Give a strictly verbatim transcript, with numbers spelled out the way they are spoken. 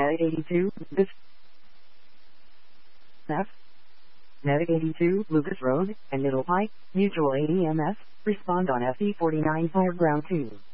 Medic eighty-two, this F. Medic eighty-two, Lucas Road, and Middle Pike, Mutual A E M S, respond on F E forty-nine Fireground two.